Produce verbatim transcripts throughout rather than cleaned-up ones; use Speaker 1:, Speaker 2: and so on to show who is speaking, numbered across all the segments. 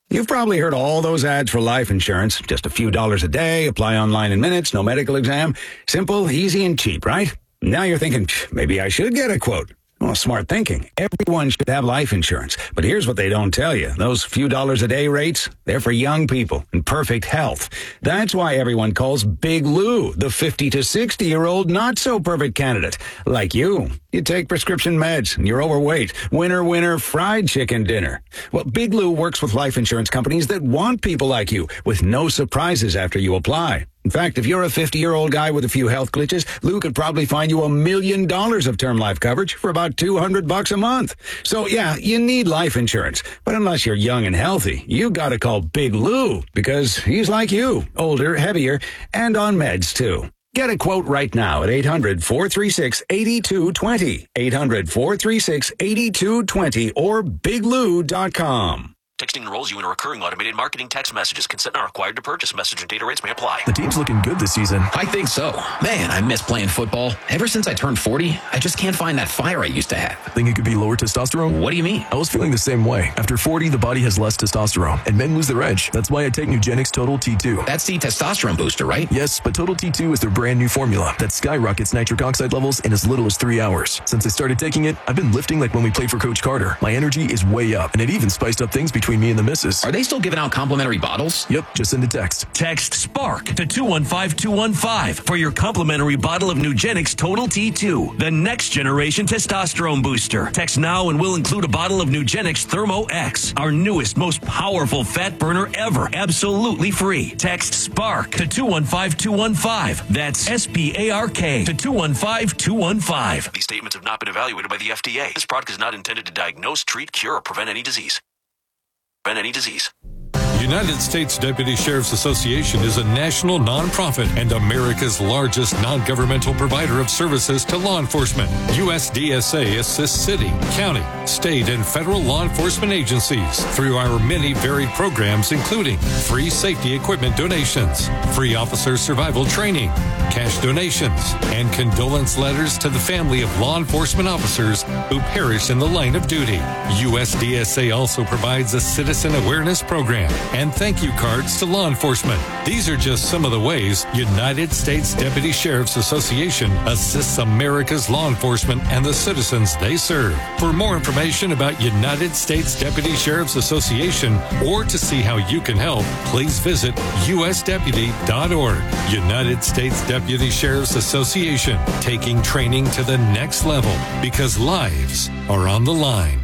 Speaker 1: You've probably heard all those ads for life insurance. Just a few dollars a day, apply online in minutes, no medical exam. Simple, easy, and cheap, right? Now you're thinking, maybe I should get a quote. Well, smart thinking. Everyone should have life insurance. But here's what they don't tell you. Those few dollars a day rates, they're for young people in perfect health. That's why everyone calls Big Lou the fifty to sixty-year-old not-so-perfect candidate. Like you. You take prescription meds and you're overweight. Winner, winner, fried chicken dinner. Well, Big Lou works with life insurance companies that want people like you with no surprises after you apply. In fact, if you're a fifty-year-old guy with a few health glitches, Lou could probably find you a million dollars of term life coverage for about two hundred bucks a month. So yeah, you need life insurance. But unless you're young and healthy, you gotta call Big Lou because he's like you, older, heavier, and on meds too. Get a quote right now at eight hundred, four three six, eight two two zero, eight hundred, four three six, eight two two zero, or big lou dot com.
Speaker 2: Texting enrolls you in a recurring automated marketing text messages. Consent not required to purchase. Message and data rates may apply.
Speaker 3: The team's looking good this season.
Speaker 4: I think so. Man, I miss playing football. Ever since I turned forty, I just can't find that fire I used to have.
Speaker 3: Think it could be lower testosterone?
Speaker 4: What do you mean?
Speaker 3: I was feeling the same way. After forty, the body has less testosterone, and men lose their edge. That's why I take Nugenix Total T two.
Speaker 4: That's the testosterone booster, right?
Speaker 3: Yes, but Total T two is their brand new formula that skyrockets nitric oxide levels in as little as three hours. Since I started taking it, I've been lifting like when we played for Coach Carter. My energy is way up, and it even spiced up things between me and the missus.
Speaker 4: Are they still giving out complimentary bottles?
Speaker 3: Yep, just send a text.
Speaker 5: Text SPARK to two one five two one five for your complimentary bottle of Nugenix Total T two, the next generation testosterone booster. Text now and we'll include a bottle of Nugenix Thermo X, our newest, most powerful fat burner ever, absolutely free. Text SPARK to two one five two one five. That's S P A R K to two one five two one five.
Speaker 2: These statements have not been evaluated by the F D A. This product is not intended to diagnose, treat, cure, or prevent any disease. Prevent any disease.
Speaker 6: United States Deputy Sheriff's Association is a national nonprofit and America's largest non-governmental provider of services to law enforcement. U S D S A assists city, county, state, and federal law enforcement agencies through our many varied programs, including free safety equipment donations, free officer survival training, cash donations, and condolence letters to the family of law enforcement officers who perish in the line of duty. U S D S A also provides a citizen awareness program and thank you cards to law enforcement. These are just some of the ways United States Deputy Sheriff's Association assists America's law enforcement and the citizens they serve. For more information about United States Deputy Sheriff's Association or to see how you can help, please visit U S deputy dot org. United States Deputy Sheriff's Association, taking training to the next level because lives are on the line.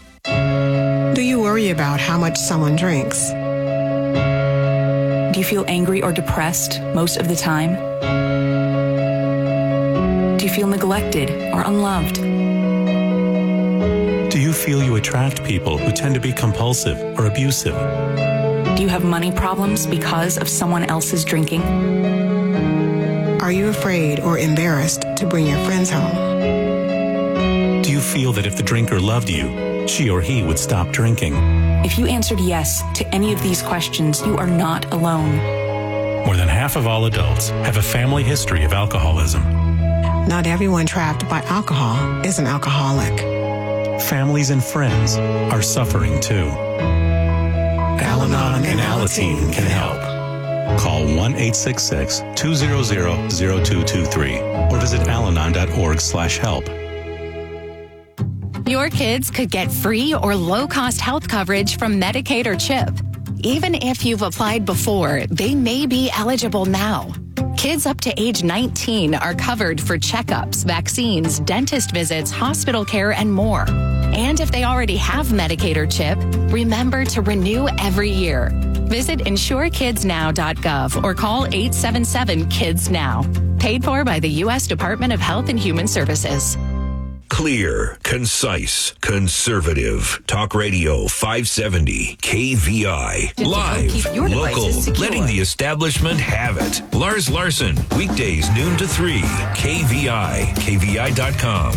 Speaker 7: Do you worry about how much someone drinks?
Speaker 8: Do you feel angry or depressed most of the time? Do you feel neglected or unloved?
Speaker 9: Do you feel you attract people who tend to be compulsive or abusive?
Speaker 8: Do you have money problems because of someone else's drinking?
Speaker 7: Are you afraid or embarrassed to bring your friends home?
Speaker 9: Do you feel that if the drinker loved you, she or he would stop drinking?
Speaker 8: If you answered yes to any of these questions, you are not alone.
Speaker 9: More than half of all adults have a family history of alcoholism.
Speaker 7: Not everyone trapped by alcohol is an alcoholic.
Speaker 9: Families and friends are suffering too. Al-Anon and Alateen can help. Call one eight six six, two zero zero, zero two two three or visit alanon dot org slash help.
Speaker 10: Your kids could get free or low-cost health coverage from Medicaid or CHIP. Even if you've applied before, they may be eligible now. Kids up to age nineteen are covered for checkups, vaccines, dentist visits, hospital care, and more. And if they already have Medicaid or CHIP, remember to renew every year. Visit insure kids now dot gov or call eight seven seven kids now. Paid for by the U S Department of Health and Human Services.
Speaker 11: Clear, concise, conservative. Talk Radio five seventy K V I. Live, local, letting the establishment have it. Lars Larson, weekdays noon to three. K V I, K V I dot com.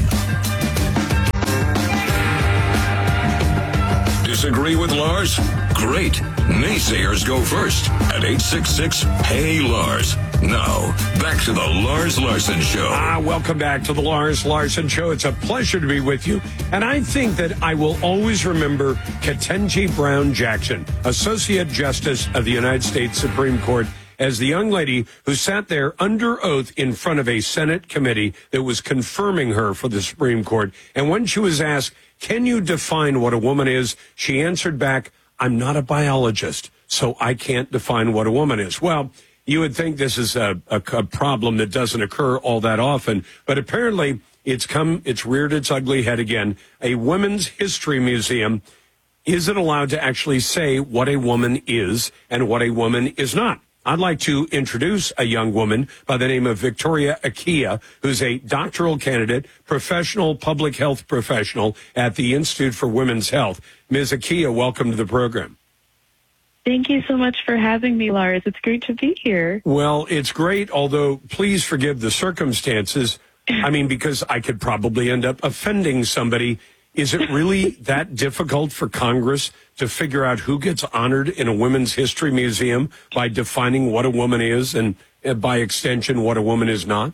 Speaker 12: Disagree with Lars? Great. Naysayers go first at eight six six, Hey Lars.
Speaker 11: Now, back to the Lars Larson Show.
Speaker 12: Ah, welcome back to the Lars Larson Show. It's a pleasure to be with you. And I think that I will always remember Ketanji Brown Jackson, Associate Justice of the United States Supreme Court, as the young lady who sat there under oath in front of a Senate committee that was confirming her for the Supreme Court. And when she was asked, can you define what a woman is? She answered back, I'm not a biologist, so I can't define what a woman is. Well, you would think this is a, a, a problem that doesn't occur all that often, but apparently it's come, it's reared its ugly head again. A women's history museum isn't allowed to actually say what a woman is and what a woman is not. I'd like to introduce a young woman by the name of Victoria Akia, who's a doctoral candidate, professional public health professional at the Institute for Women's Health. Miz Akia, welcome to the program.
Speaker 13: Thank you so much for having me, Lars. It's great to be here.
Speaker 12: Well, it's great, although please forgive the circumstances. I mean, because I could probably end up offending somebody. Is it really that difficult for Congress to figure out who gets honored in a women's history museum by defining what a woman is and, uh, by extension, what a woman is not?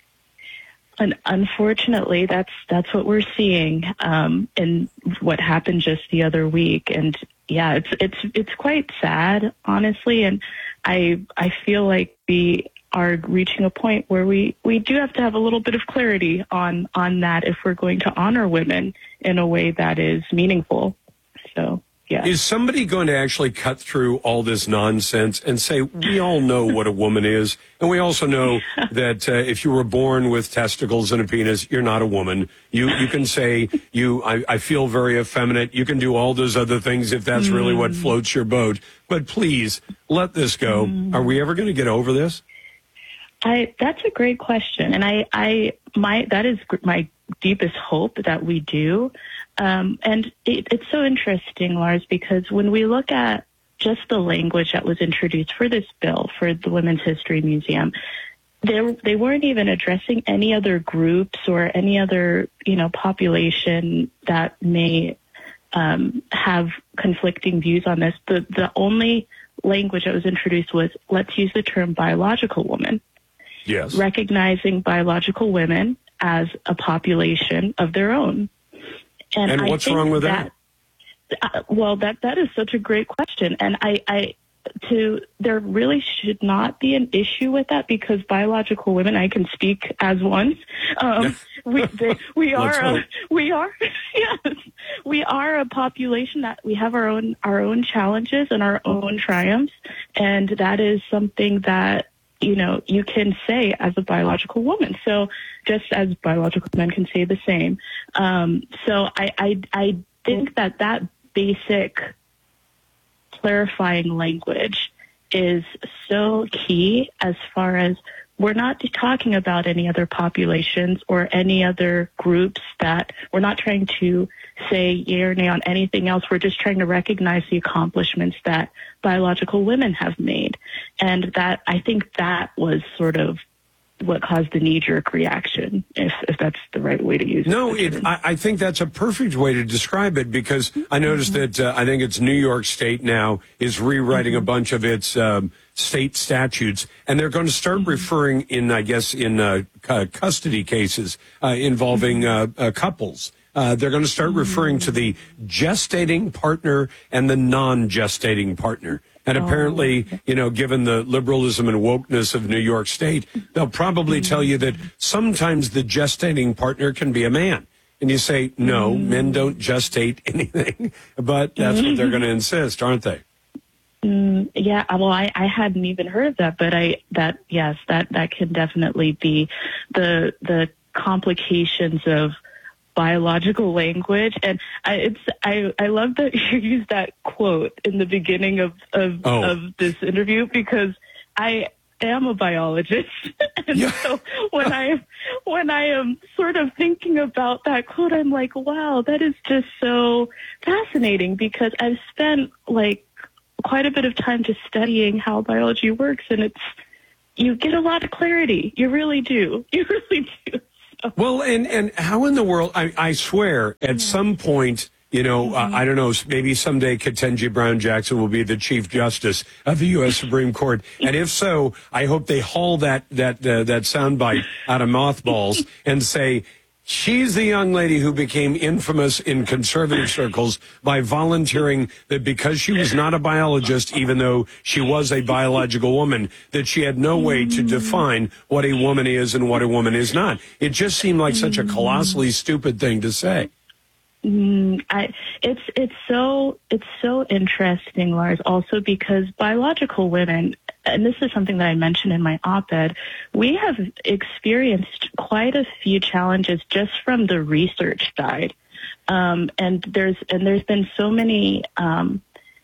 Speaker 13: And unfortunately, that's that's what we're seeing, um, and what happened just the other week. And yeah, it's it's it's quite sad, honestly. And I I feel like we are reaching a point where we, we do have to have a little bit of clarity on on that if we're going to honor women in a way that is meaningful. So. Yeah.
Speaker 12: Is somebody going to actually cut through all this nonsense and say, we all know what a woman is, and we also know that uh, if you were born with testicles and a penis, you're not a woman. You you can say, you I, I feel very effeminate. You can do all those other things if that's mm. really what floats your boat. But please, let this go. Mm. Are we ever going to get over this?
Speaker 13: I that's a great question, and I, I my that is my deepest hope that we do. Um, and it, it's so interesting, Lars, because when we look at just the language that was introduced for this bill, for the Women's History Museum, they, they weren't even addressing any other groups or any other, you know, population that may um, have conflicting views on this. The, the only language that was introduced was, let's use the term biological woman.
Speaker 12: Yes.
Speaker 13: Recognizing biological women as a population of their own.
Speaker 12: And, and what's wrong with that?
Speaker 13: that uh, well, that that is such a great question, and I, I, to there really should not be an issue with that because biological women, I can speak as one. Um, we they, we are a, we are yes we are a population that we have our own our own challenges and our own triumphs, and that is something that, you know, you can say as a biological woman. So just as biological men can say the same. Um, so I, I, I think that that basic clarifying language is so key as far as we're not talking about any other populations or any other groups that we're not trying to say yay or nay on anything else. We're just trying to recognize the accomplishments that biological women have made. And that, I think that was sort of what caused the knee-jerk reaction, if, if that's the right way to use it.
Speaker 12: No, it, I, I think that's a perfect way to describe it because I noticed mm-hmm. that uh, I think it's New York State now is rewriting mm-hmm. a bunch of its um, state statutes, and they're going to start mm-hmm. referring in, I guess, in uh, c- custody cases uh, involving mm-hmm. uh, uh, couples. Uh, they're going to start referring to the gestating partner and the non-gestating partner. And apparently, you know, given the liberalism and wokeness of New York State, they'll probably tell you that sometimes the gestating partner can be a man. And you say, no, men don't gestate anything. But that's what they're going to insist, aren't they?
Speaker 13: Mm, yeah, well, I, I hadn't even heard of that, but I that yes, that that can definitely be the the complications of biological language. And I, it's I, I love that you used that quote in the beginning of of, oh. of this interview because I am a biologist, and yeah. so when I when I am sort of thinking about that quote, I'm like, wow, that is just so fascinating because I've spent like quite a bit of time just studying how biology works, and it's you get a lot of clarity. You really do. You really do.
Speaker 12: Well, and, and how in the world, I, I swear, at some point, You know, uh, I don't know, maybe someday Ketanji Brown Jackson will be the Chief Justice of the U S Supreme Court. And if so, I hope they haul that that uh, that soundbite out of mothballs and say, she's the young lady who became infamous in conservative circles by volunteering that because she was not a biologist, even though she was a biological woman, that she had no way to define what a woman is and what a woman is not. It just seemed like such a colossally stupid thing to say.
Speaker 13: Mm, I, it's it's so it's so interesting, Lars, also because biological women, and this is something that I mentioned in my op-ed, we have experienced quite a few challenges just from the research side, um, and there's and there's been so many um,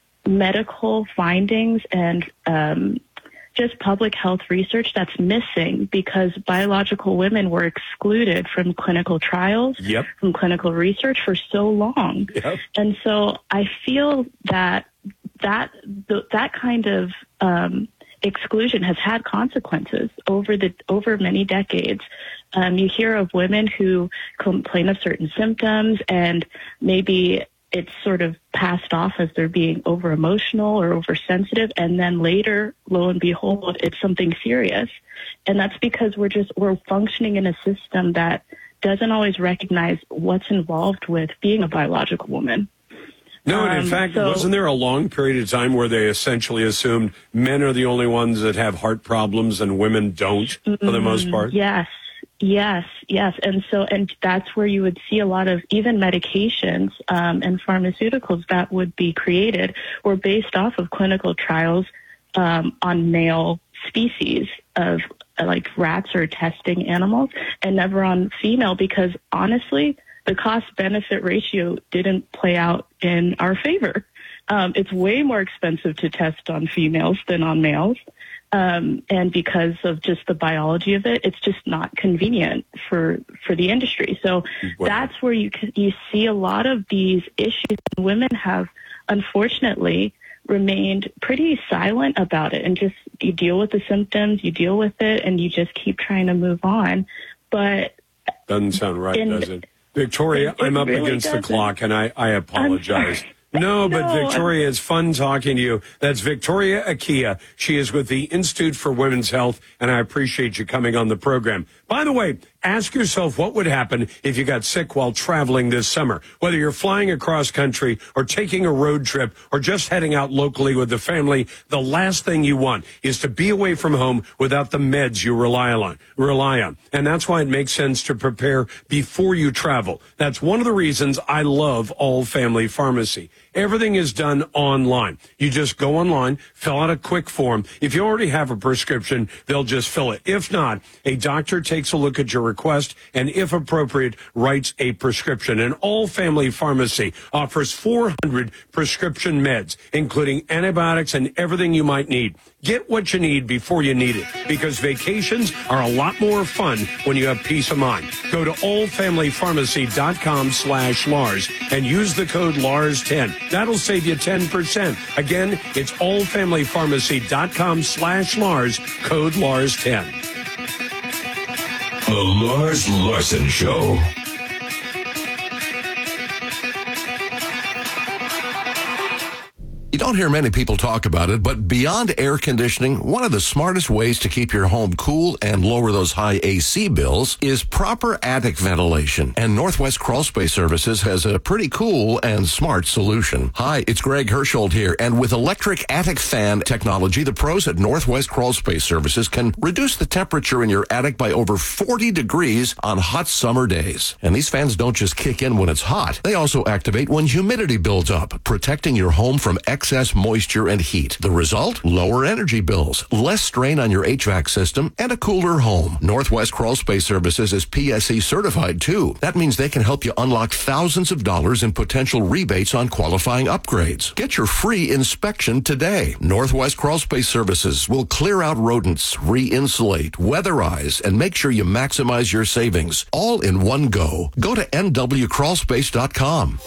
Speaker 13: medical findings and um, just public health research that's missing because biological women were excluded from clinical trials,
Speaker 12: yep.
Speaker 13: from clinical research for so long.
Speaker 12: Yep.
Speaker 13: And so I feel that that the, that kind of um, exclusion has had consequences over the over many decades. Um, you hear of women who complain of certain symptoms and maybe it's sort of passed off as they're being over emotional or oversensitive. And then later, lo and behold, it's something serious. And that's because we're just, we're functioning in a system that doesn't always recognize what's involved with being a biological woman.
Speaker 12: No, and in
Speaker 13: Um,
Speaker 12: fact,
Speaker 13: so-
Speaker 12: wasn't there a long period of time where they essentially assumed men are the only ones that have heart problems and women don't, for the most part?
Speaker 13: Yes, yes, yes. And so, and that's where you would see a lot of even medications um, and pharmaceuticals that would be created were based off of clinical trials um, on male species of uh, like rats or testing animals and never on female because honestly, the cost-benefit ratio didn't play out in our favor. Um, it's way more expensive to test on females than on males. Um, and because of just the biology of it, it's just not convenient for, for the industry. So
Speaker 12: Wow.
Speaker 13: that's where you can, you see a lot of these issues. Women have, unfortunately, remained pretty silent about it and just you deal with the symptoms, you deal with it, and you just keep trying to move on. But
Speaker 12: Doesn't sound right,
Speaker 13: in-
Speaker 12: does it? Victoria,
Speaker 13: It- it
Speaker 12: I'm up
Speaker 13: really
Speaker 12: against the
Speaker 13: doesn't.
Speaker 12: clock, and I, I apologize. No, but
Speaker 13: No,
Speaker 12: Victoria, it's fun talking to you. That's Victoria Akia. She is with the Institute for Women's Health, and I appreciate you coming on the program. By the way, ask yourself what would happen if you got sick while traveling this summer. Whether you're flying across country or taking a road trip or just heading out locally with the family, the last thing you want is to be away from home without the meds you rely on. Rely on. And that's why it makes sense to prepare before you travel. That's one of the reasons I love All Family Pharmacy. Everything is done online. You just go online, fill out a quick form. If you already have a prescription, they'll just fill it. If not, a doctor takes a look at your request and, if appropriate, writes a prescription. And All Family Pharmacy offers four hundred prescription meds, including antibiotics and everything you might need. Get what you need before you need it, because vacations are a lot more fun when you have peace of mind. Go to allfamilypharmacy.com slash Lars and use the code Lars ten. That'll save you ten percent. Again, it's allfamilypharmacy.com slash Lars, code Lars ten.
Speaker 11: The Lars Larson Show.
Speaker 14: You don't hear many people talk about it, but beyond air conditioning, one of the smartest ways to keep your home cool and lower those high A C bills is proper attic ventilation. And Northwest Crawl Space Services has a pretty cool and smart solution. Hi, it's Greg Hersholt here, and with electric attic fan technology, the pros at Northwest Crawl Space Services can reduce the temperature in your attic by over forty degrees on hot summer days. And these fans don't just kick in when it's hot. They also activate when humidity builds up, protecting your home from excess moisture and heat. The result? Lower energy bills, less strain on your H V A C system, and a cooler home. Northwest Crawl Space Services is P S E certified too. That means they can help you unlock thousands of dollars in potential rebates on qualifying upgrades. Get your free inspection today. Northwest Crawl Space Services will clear out rodents, re-insulate, weatherize, and make sure you maximize your savings. All in one go. Go to N W crawl space dot com.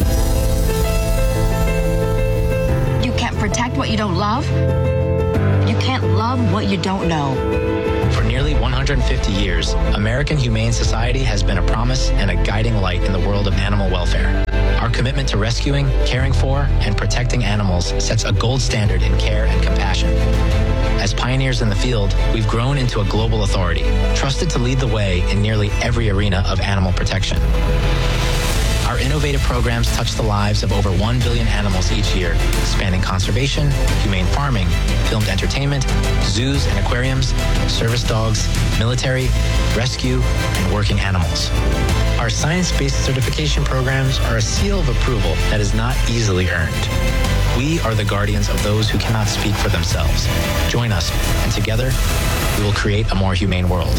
Speaker 15: You can't protect what you don't love. You can't love what you don't know.
Speaker 16: For nearly one hundred fifty years, American Humane Society has been a promise and a guiding light in the world of animal welfare. Our commitment to rescuing, caring for, and protecting animals sets a gold standard in care and compassion. As pioneers in the field, we've grown into a global authority, trusted to lead the way in nearly every arena of animal protection. Our innovative programs touch the lives of over one billion animals each year, spanning conservation, humane farming, filmed entertainment, zoos and aquariums, service dogs, military, rescue, and working animals. Our science-based certification programs are a seal of approval that is not easily earned. We are the guardians of those who cannot speak for themselves. Join us, and together, we will create a more humane world.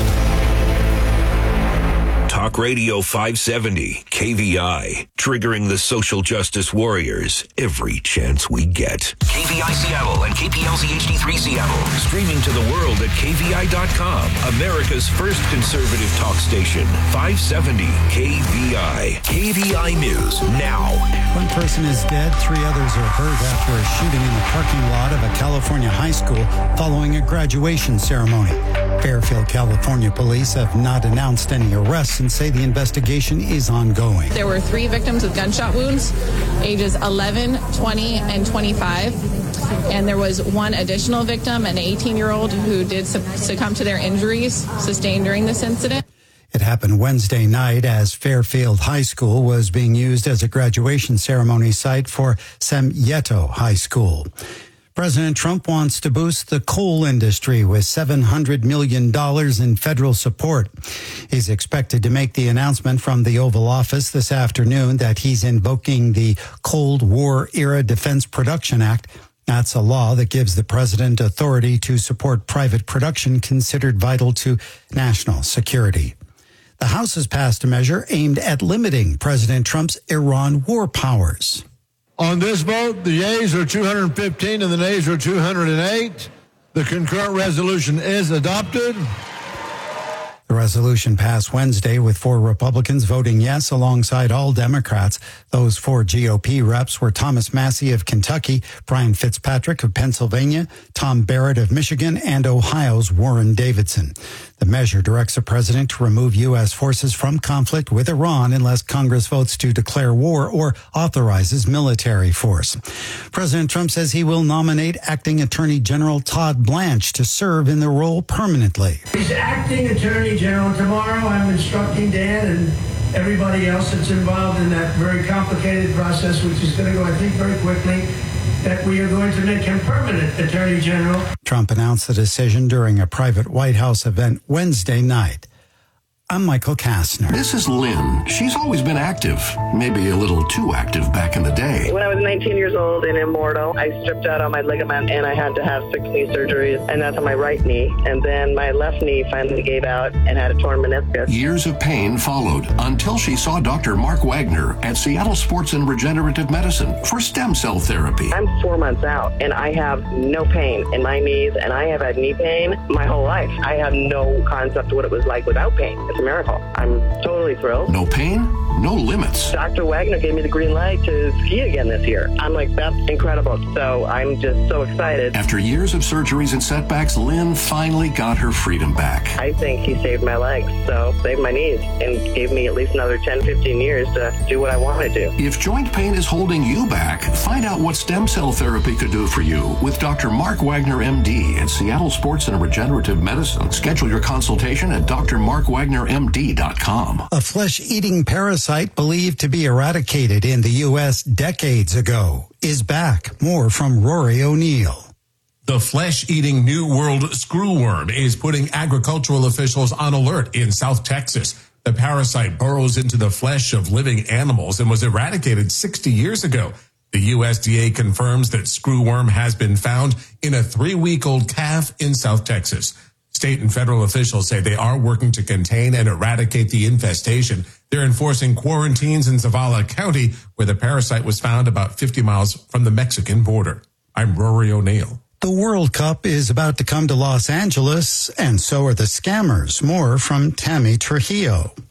Speaker 11: Talk Radio five seventy, K V I, triggering the social justice warriors every chance we get.
Speaker 2: K V I Seattle and K P L Z H D three Seattle.
Speaker 11: Streaming to the world at K V I dot com, America's first conservative talk station. five seventy K V I. K V I News now.
Speaker 17: One person is dead, three others are hurt after a shooting in the parking lot of a California high school following a graduation ceremony. Fairfield, California police have not announced any arrests and say the investigation is ongoing.
Speaker 18: There were three victims with gunshot wounds, ages eleven, twenty, and twenty-five. And there was one additional victim, an eighteen-year-old, who did succumb to their injuries sustained during this incident.
Speaker 17: It happened Wednesday night as Fairfield High School was being used as a graduation ceremony site for Semieto High School. President Trump wants to boost the coal industry with seven hundred million dollars in federal support. He's expected to make the announcement from the Oval Office this afternoon that he's invoking the Cold War Era Defense Production Act. That's a law that gives the president authority to support private production considered vital to national security. The House has passed a measure aimed at limiting President Trump's Iran war powers.
Speaker 19: On this vote, the yeas are two hundred fifteen and the nays are two hundred eight. The concurrent resolution is adopted.
Speaker 17: The resolution passed Wednesday with four Republicans voting yes alongside all Democrats. Those four G O P reps were Thomas Massie of Kentucky, Brian Fitzpatrick of Pennsylvania, Tom Barrett of Michigan, and Ohio's Warren Davidson. The measure directs the president to remove U S forces from conflict with Iran unless Congress votes to declare war or authorizes military force. President Trump says he will nominate Acting Attorney General Todd Blanche to serve in the role permanently.
Speaker 20: He's Acting Attorney General. Tomorrow I'm instructing Dan and everybody else that's involved in that very complicated process, which is going to go, I think, very quickly, that we are going to make him permanent Attorney General.
Speaker 17: Trump announced the decision during a private White House event Wednesday night. I'm Michael Kastner.
Speaker 14: This is Lynn. She's always been active, maybe a little too active back in the day.
Speaker 21: When I was nineteen years old and immortal, I stripped out on my ligament and I had to have six knee surgeries, and that's on my right knee. And then my left knee finally gave out and had a torn meniscus.
Speaker 14: Years of pain followed until she saw Doctor Mark Wagner at Seattle Sports and Regenerative Medicine for stem cell therapy.
Speaker 21: I'm four months out and I have no pain in my knees, and I have had knee pain my whole life. I have no concept of what it was like without pain. It's a miracle. I'm totally thrilled.
Speaker 14: No pain, no limits.
Speaker 21: Doctor Wagner gave me the green light to ski again this year. I'm like, that's incredible. So I'm just so excited.
Speaker 14: After years of surgeries and setbacks, Lynn finally got her freedom back.
Speaker 21: I think he saved my legs, so saved my knees, and gave me at least another ten, fifteen years to do what I want to do.
Speaker 14: If joint pain is holding you back, find out what stem cell therapy could do for you with Doctor Mark Wagner, M D at Seattle Sports and Regenerative Medicine. Schedule your consultation at D R mark wagner M D dot com.
Speaker 17: A flesh-eating parasite believed to be eradicated in the U S decades ago is back. More from Rory O'Neill.
Speaker 22: The flesh-eating New World screwworm is putting agricultural officials on alert in South Texas. The parasite burrows into the flesh of living animals and was eradicated sixty years ago. The U S D A confirms that screwworm has been found in a three-week-old calf in South Texas. State and federal officials say they are working to contain and eradicate the infestation. They're enforcing quarantines in Zavala County, where the parasite was found about fifty miles from the Mexican border. I'm Rory O'Neill.
Speaker 17: The World Cup is about to come to Los Angeles, and so are the scammers. More from Tammy Trujillo.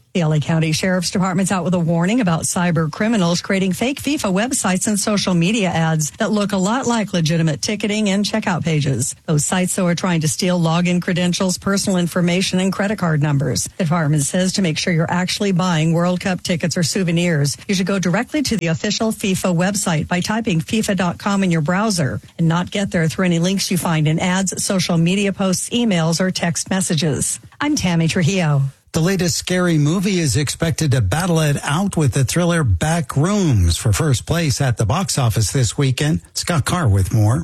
Speaker 1: The L A County Sheriff's Department's out with a warning about cyber criminals creating fake FIFA websites and social media ads that look a lot like legitimate ticketing and checkout pages. Those sites, though, are trying to steal login credentials, personal information, and credit card numbers. The department says to make sure you're actually buying World Cup tickets or souvenirs, you should go directly to the official FIFA website by typing FIFA dot com in your browser and not get there through any links you find in ads, social media posts, emails, or text messages. I'm Tammy Trujillo.
Speaker 17: The latest Scary Movie is expected to battle it out with the thriller Back Rooms for first place at the box office this weekend. Scott Carr with more.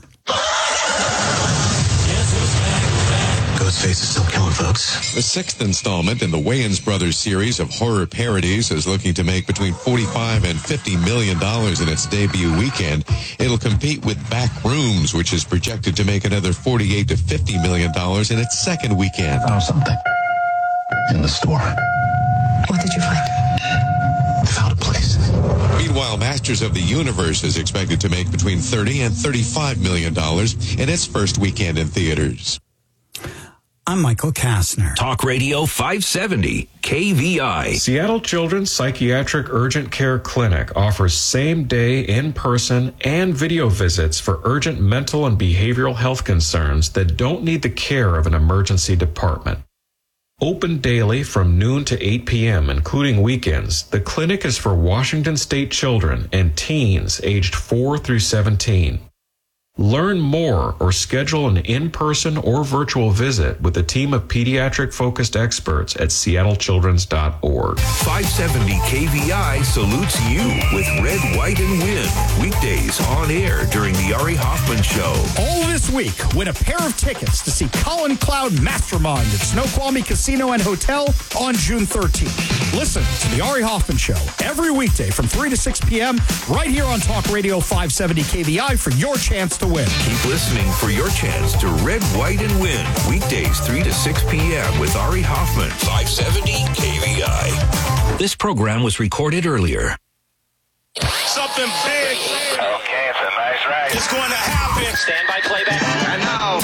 Speaker 4: Ghostface is still killing folks. The sixth installment in the Wayans Brothers series of horror parodies is looking to make between forty-five and fifty million dollars in its debut weekend. It'll compete with Back Rooms, which is projected to make another forty-eight to fifty million dollars in its second weekend. Oh, something. In the store.
Speaker 23: What did you find?
Speaker 4: I found a place. Meanwhile, Masters of the Universe is expected to make between thirty and thirty-five million dollars in its first weekend in theaters.
Speaker 17: I'm Michael Kastner.
Speaker 11: Talk Radio five seventy, K V I.
Speaker 24: Seattle Children's Psychiatric Urgent Care Clinic offers same-day, in-person, and video visits for urgent mental and behavioral health concerns that don't need the care of an emergency department. Open daily from noon to eight p.m., including weekends, the clinic is for Washington State children and teens aged four through seventeen. Learn more or schedule an in-person or virtual visit with a team of pediatric-focused experts at seattle children's dot org.
Speaker 11: five seventy K V I salutes you with Red, White, and Win. Weekdays on air during the Ari Hoffman Show.
Speaker 25: All this week, win a pair of tickets to see Colin Cloud Mastermind at Snoqualmie Casino and Hotel on June thirteenth. Listen to the Ari Hoffman Show every weekday from three to six p.m. right here on Talk Radio five seventy K V I for your chance to win.
Speaker 11: Keep listening for your chance to Red, White, and Win. Weekdays three to six p.m. with Ari Hoffman. five seventy K V I.
Speaker 2: This program was recorded earlier.
Speaker 26: Something big. Okay, it's a nice ride. It's going to happen. Stand by playback. And now,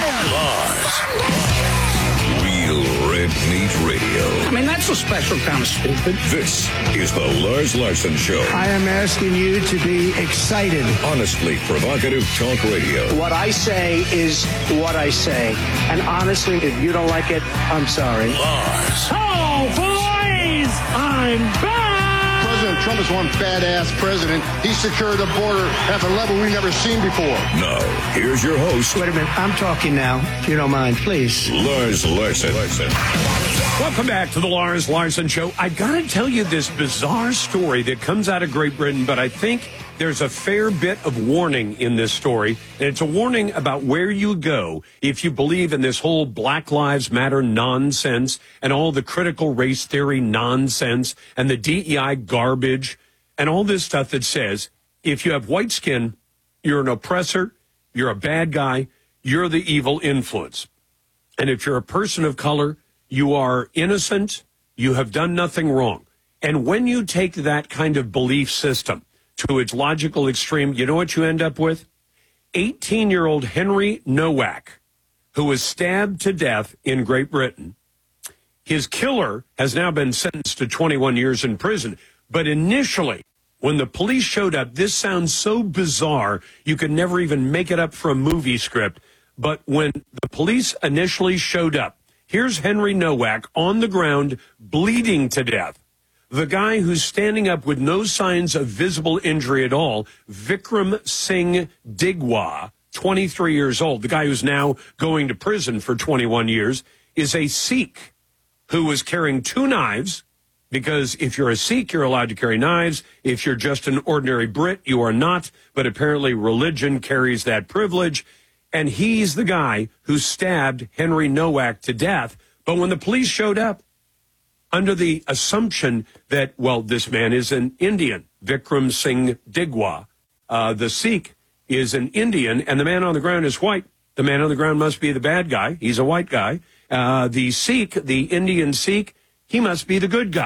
Speaker 11: Lars. Real Red Meat Radio.
Speaker 27: I mean, that's a special kind of stupid.
Speaker 11: This is the Lars Larson Show.
Speaker 27: I am asking you to be excited.
Speaker 11: Honestly provocative talk radio.
Speaker 27: What I say is what I say. And honestly, if you don't like it, I'm sorry.
Speaker 11: Lars.
Speaker 27: Oh, boys! I'm back!
Speaker 19: President Trump is one badass president. He secured the border at a level we've never seen before.
Speaker 11: Now, here's your host.
Speaker 27: Wait a minute. I'm talking now, if you don't mind, please.
Speaker 11: Lars Larson.
Speaker 12: Welcome back to the Lars Larson Show. I got to tell you this bizarre story that comes out of Great Britain, but I think there's a fair bit of warning in this story, and it's a warning about where you go if you believe in this whole Black Lives Matter nonsense and all the critical race theory nonsense and the D E I garbage and all this stuff that says if you have white skin, you're an oppressor, you're a bad guy, you're the evil influence. And if you're a person of color, you are innocent, you have done nothing wrong. And when you take that kind of belief system to its logical extreme, you know what you end up with? eighteen-year-old Henry Nowak, who was stabbed to death in Great Britain. His killer has now been sentenced to twenty-one years in prison. But initially, when the police showed up, this sounds so bizarre, you could never even make it up for a movie script. But when the police initially showed up, here's Henry Nowak on the ground, bleeding to death. The guy who's standing up with no signs of visible injury at all, Vikram Singh Digwa, twenty-three years old, the guy who's now going to prison for twenty-one years, is a Sikh who was carrying two knives, because if you're a Sikh, you're allowed to carry knives. If you're just an ordinary Brit, you are not. But apparently religion carries that privilege. And he's the guy who stabbed Henry Nowak to death. But when the police showed up, under the assumption that, well, this man is an Indian, Vikram Singh Digwa, uh, the Sikh is an Indian, and the man on the ground is white. The man on the ground must be the bad guy. He's a white guy. Uh, the Sikh, the Indian Sikh, he must be the good guy.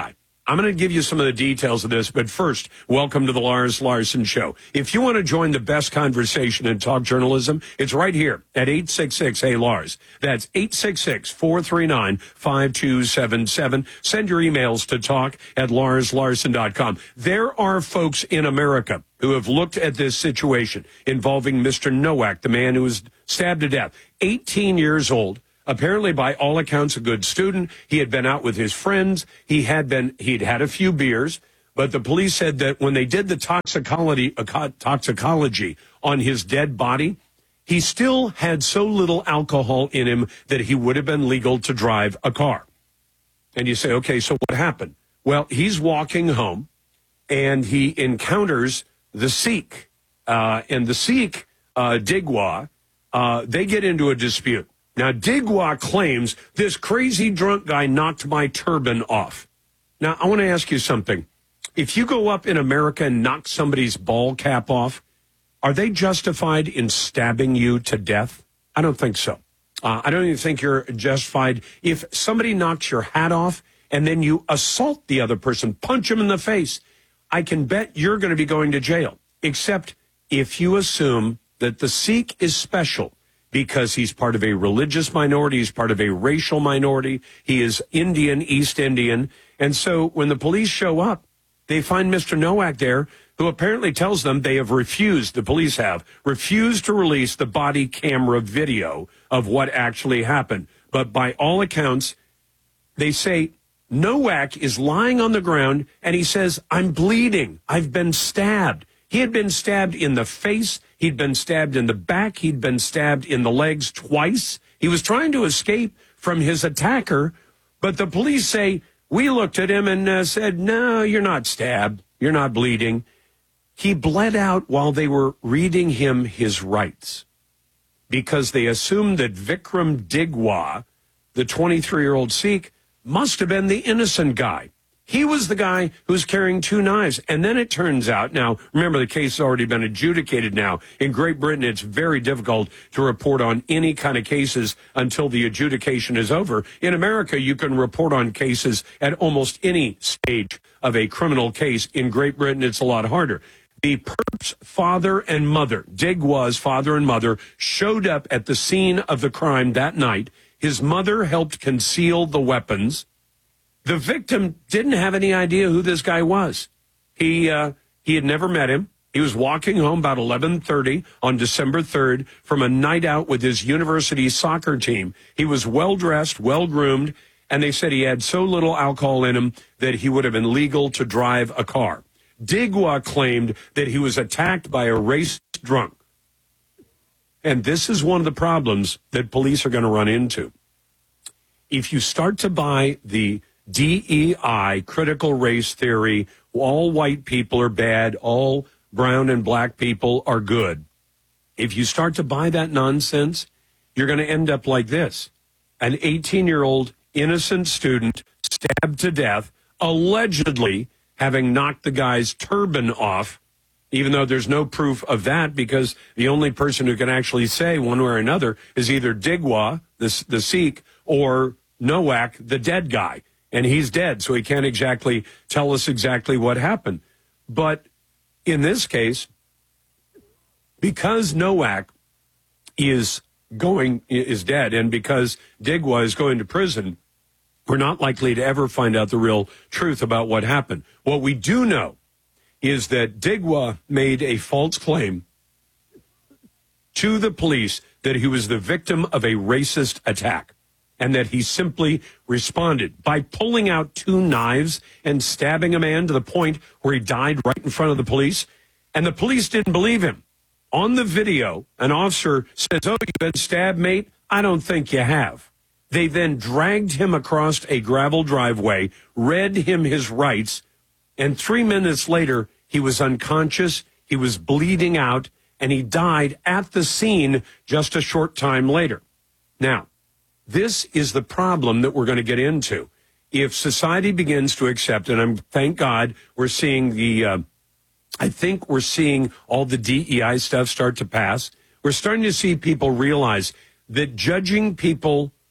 Speaker 12: I'm going to give you some of the details of this, but first, welcome to the Lars Larson Show. If you want to join the best conversation in talk journalism, it's right here at eight six six, hey Lars. That's eight six six, four three nine, five two seven seven. Send your emails to talk at lars larson dot com. There are folks in America who have looked at this situation involving Mister Nowak, the man who was stabbed to death, eighteen years old. Apparently, by all accounts, a good student. He had been out with his friends. He had been, he'd had a few beers, but the police said that when they did the toxicology, uh, toxicology on his dead body, he still had so little alcohol in him that he would have been legal to drive a car. And you say, okay, so what happened? Well, he's walking home and he encounters the Sikh, uh, and the Sikh, uh, Digwa, uh, they get into a dispute. Now, Digwa claims this crazy drunk guy knocked my turban off. Now, I want to ask you something. If you go up in America and knock somebody's ball cap off, are they justified in stabbing you to death? I don't think so. Uh, I don't even think you're justified if somebody knocks your hat off and then you assault the other person, punch him in the face. I can bet you're going to be going to jail, except if you assume that the Sikh is special. Because he's part of a religious minority, he's part of a racial minority, he is Indian, East Indian. And so when the police show up, they find Mister Nowak there, who apparently tells them they have refused, the police have, refused to release the body camera video of what actually happened. But by all accounts, they say Nowak is lying on the ground and he says, I'm bleeding, I've been stabbed. He had been stabbed in the face. He'd been stabbed in the back. He'd been stabbed in the legs twice. He was trying to escape from his attacker, but the police say, we looked at him and uh, said, no, you're not stabbed. You're not bleeding. He bled out while they were reading him his rights because they assumed that Vikram Digwa, the twenty-three-year-old Sikh, must have been the innocent guy. He was the guy who's carrying two knives. And then it turns out, now, remember, the case has already been adjudicated now. In Great Britain, it's very difficult to report on any kind of cases until the adjudication is over. In America, you can report on cases at almost any stage of a criminal case. In Great Britain, it's a lot harder. The perp's father and mother, Digwa's father and mother, showed up at the scene of the crime that night. His mother helped conceal the weapons. The victim didn't have any idea who this guy was. He uh, he had never met him. He was walking home about eleven thirty on December third from a night out with his university soccer team. He was well-dressed, well-groomed, and they said he had so little alcohol in him that he would have been legal to drive a car. Digwa claimed that he was attacked by a racist drunk. And this is one of the problems that police are going to run into. If you start to buy the D E I, critical race theory, all white people are bad, all brown and black people are good. If you start to buy that nonsense, you're going to end up like this. An eighteen-year-old innocent student stabbed to death, allegedly having knocked the guy's turban off, even though there's no proof of that because the only person who can actually say one way or another is either Digwa, the, the Sikh, or Nowak, the dead guy. And he's dead, so he can't exactly tell us exactly what happened. But in this case, because Nowak is going is dead, and because Digwa is going to prison, we're not likely to ever find out the real truth about what happened. What we do know is that Digwa made a false claim to the police that he was the victim of a racist attack. And that he simply responded by pulling out two knives and stabbing a man to the point where he died right in front of the police. And the police didn't believe him. On the video, an officer says, oh, you've been stabbed, mate? I don't think you have. They then dragged him across a gravel driveway, read him his rights, and three minutes later, he was unconscious, he was bleeding out, and he died at the scene just a short time later. Now, this is the problem that we're going to get into. If society begins to accept, and I'm thank God we're seeing the, uh, I think we're seeing all the D E I stuff start to pass. We're starting to see people realize that judging people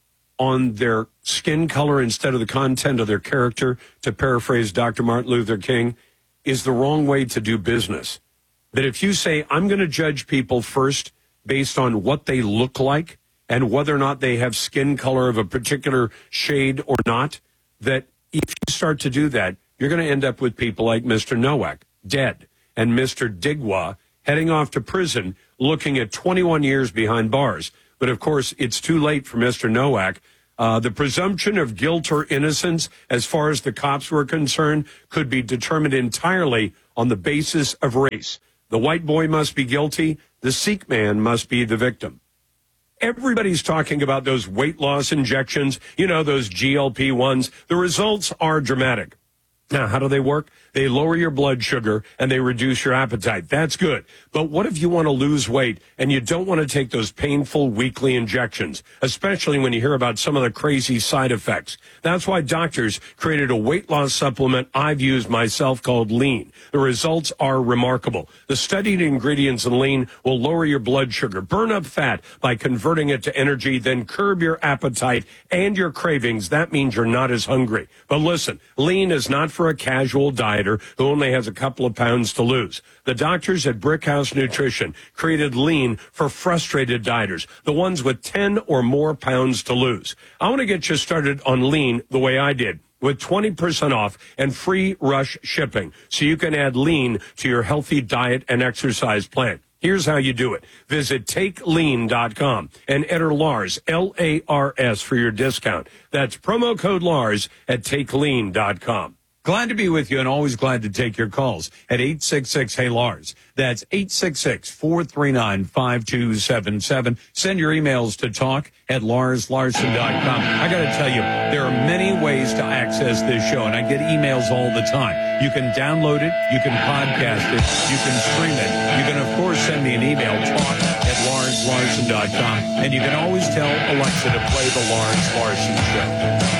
Speaker 12: on their skin color instead of the content of their character, to paraphrase Doctor Martin Luther King, is the wrong way to do business. That if you say, I'm going to judge people first based on what they look like and whether or not they have skin color of a particular shade or not, that if you start to do that, you're going to end up with people like Mister Nowak, dead, and Mister Digwa heading off to prison, looking at twenty-one years behind bars. But, of course, it's too late for Mister Nowak. Uh, the presumption of guilt or innocence, as far as the cops were concerned, could be determined entirely on the basis of race. The white boy must be guilty. The Sikh man must be the victim. Everybody's talking about those weight loss injections, you know, those G L P ones. The results are dramatic. Now, how do they work? They lower your blood sugar and they reduce your appetite. That's good. But what if you want to lose weight and you don't want to take those painful weekly injections, especially when you hear about some of the crazy side effects? That's why doctors created a weight loss supplement I've used myself called Lean. The results are remarkable. The studied ingredients in Lean will lower your blood sugar, burn up fat by converting it to energy, then curb your appetite and your cravings. That means you're not as hungry. But listen, Lean is not for a casual dieter who only has a couple of pounds to lose. The doctors at Brickhouse Nutrition created Lean for frustrated dieters, the ones with ten or more pounds to lose. I want to get you started on Lean the way I did, with twenty percent off and free rush shipping, so you can add Lean to your healthy diet and exercise plan. Here's how you do it. Visit take lean dot com and enter Lars, L A R S, for your discount. That's promo code Lars at take lean dot com. Glad to be with you and always glad to take your calls at eight six six, hey Lars. That's eight six six, four three nine, five two seven seven. Send your emails to talk at lars larson dot com. I got to tell you, there are many ways to access this show, and I get emails all the time. You can download it, you can podcast it, you can stream it. You can, of course, send me an email, talk at lars larson dot com, and you can always tell Alexa to play the Lars Larson Show.